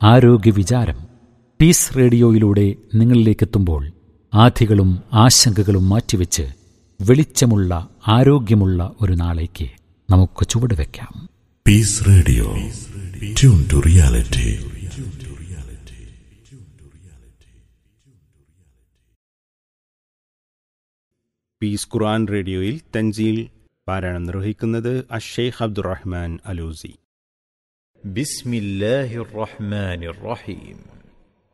ആരോഗ്യ വിചാരം പീസ് റേഡിയോയിലൂടെ നിങ്ങളിലേക്കെത്തുമ്പോൾ ആധികളും ആശങ്കകളും മാറ്റിവെച്ച് വെളിച്ചമുള്ള ആരോഗ്യമുള്ള ഒരു നാളേക്ക് നമുക്ക് ചുവടുവെക്കാം. Piece radio, tune to reality. Piece ഖുർആൻ റേഡിയോയിൽ തൻസീൽ പാരായണം നിർവഹിക്കുന്നത് അഷ്ഷെയ്ഖ് അബ്ദുറഹ്മാൻ അലൂസി. ബിസ്മില്ലാഹിർ റഹ്മാനിർ റഹീം.